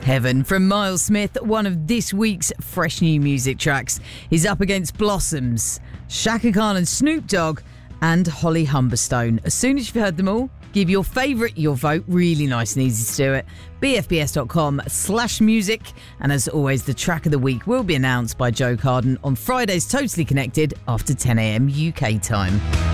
Heaven from Miles Smith, one of this week's fresh new music tracks. He's up against Blossoms, Shaka Khan and Snoop Dogg, and Holly Humberstone. As soon as you've heard them all, give your favourite your vote. Really nice and easy to do it. bfbs.com/music. And as always, the track of the week will be announced by Joe Carden on Friday's Totally Connected after 10 a.m. UK time.